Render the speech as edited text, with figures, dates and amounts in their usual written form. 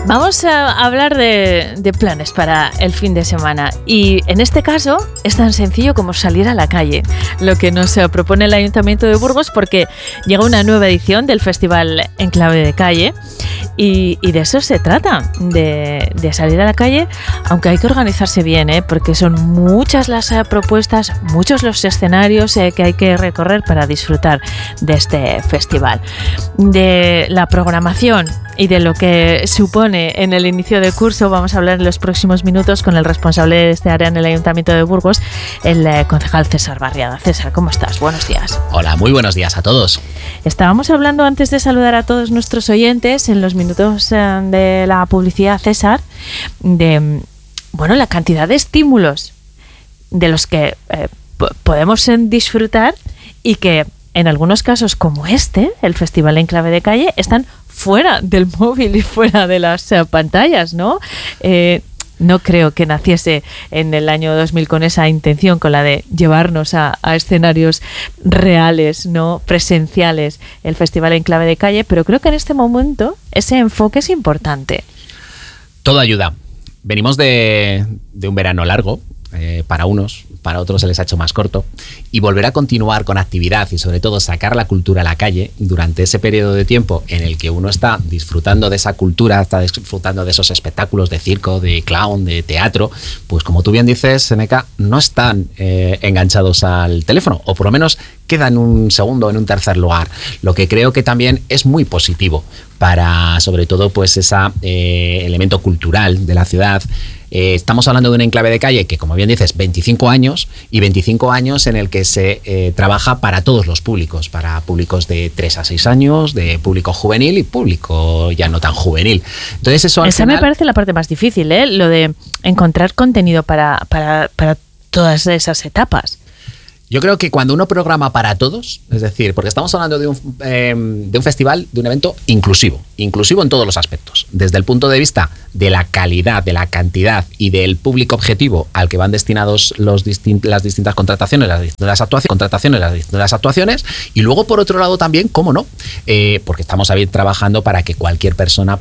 Vamos a hablar de planes para el fin de semana y en este caso es tan sencillo como salir a la calle, lo que nos propone el Ayuntamiento de Burgos, porque llega una nueva edición del Festival Enclave de Calle y de eso se trata, de salir a la calle, aunque hay que organizarse bien, porque son muchas las propuestas, muchos los escenarios que hay que recorrer para disfrutar de este festival. De la programación y de lo que supone en el inicio de curso vamos a hablar en los próximos minutos con el responsable de este área en el Ayuntamiento de Burgos, el concejal César Barriada. César, ¿cómo estás? Buenos días. Hola, muy buenos días a todos. Estábamos hablando antes de saludar a todos nuestros oyentes en los minutos de la publicidad, César, de la cantidad de estímulos de los que podemos disfrutar y que en algunos casos como este, el Festival Enclave de Calle, están fuera del móvil y fuera de las pantallas, ¿no? No creo que naciese en el año 2000 con esa intención, con la de llevarnos a escenarios reales, ¿no? Presenciales, el Festival Enclave de Calle, pero creo que en este momento ese enfoque es importante. Todo ayuda. Venimos de un verano largo, para unos, para otros se les ha hecho más corto, y volver a continuar con actividad y sobre todo sacar la cultura a la calle durante ese periodo de tiempo en el que uno está disfrutando de esa cultura, está disfrutando de esos espectáculos de circo, de clown, de teatro, pues como tú bien dices, Seneca, no están enganchados al teléfono, o por lo menos queda en un segundo, en un tercer lugar, lo que creo que también es muy positivo para sobre todo pues ese elemento cultural de la ciudad. Estamos hablando de un enclave de calle que, como bien dices, 25 años y 25 años en el que se trabaja para todos los públicos, para públicos de 3 a 6 años, de público juvenil y público ya no tan juvenil. Entonces eso al final... me parece la parte más difícil, lo de encontrar contenido para todas esas etapas. Yo creo que cuando uno programa para todos, es decir, porque estamos hablando de un festival, de un evento inclusivo en todos los aspectos, desde el punto de vista de la calidad, de la cantidad y del público objetivo al que van destinados las distintas contrataciones, las distintas actuaciones, y luego por otro lado también, cómo no, porque estamos trabajando para que cualquier persona